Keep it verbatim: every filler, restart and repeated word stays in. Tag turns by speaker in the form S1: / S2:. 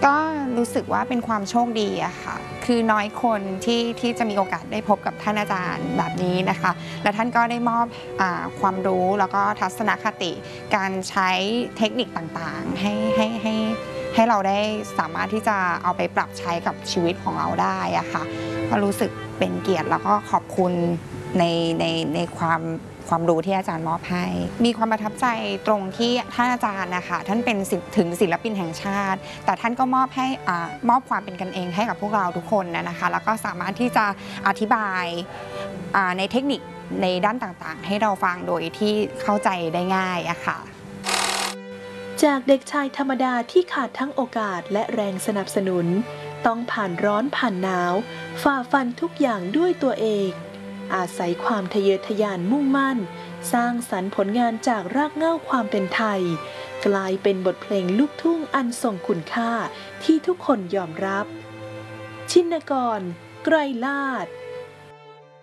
S1: ก็รู้สึกว่าเป็นความโชคดีอะค่ะคือน้อยคนที่ที่จะมีโอกาสได้พบกับท่านอาจารย์แบบนี้นะคะและท่านก็ได้มอบอ่าความรู้แล้วก็ทัศนคติการใช้เทคนิคต่างๆให้ให้ให้ให้เราได้สามารถที่จะเอาไปปรับใช้กับชีวิตของเราได้อะค่ะก็รู้สึกเป็นเกียรติแล้วก็ขอบคุณในในในความความรู้ที่อาจารย์มอบให้มีความประทับใจตรงที่ท่านอาจารย์นะคะท่านเป็นถึงศิลปินแห่งชาติแต่ท่านก็มอบให้อ่ามอบความเป็นกันเองให้กับพวกเราทุกคนนะคะแล้วก็สามารถที่จะอธิบายในเทคนิคในด้านต่างๆให้เราฟังโดยที่เข้าใจได้ง่ายอะค่ะ
S2: จากเด็กชายธรรมดาที่ขาดทั้งโอกาสและแรงสนับสนุนต้องผ่านร้อนผ่านหนาวฝ่าฟันทุกอย่างด้วยตัวเองอาศัยความทะเยอทะยานมุ่งมั่นสร้างสรรค์ผลงานจากรากเหง้าความเป็นไทยกลายเป็นบทเพลงลูกทุ่งอันทรงคุณค่าที่ทุกคนยอมรับชินกร ไกรลาศ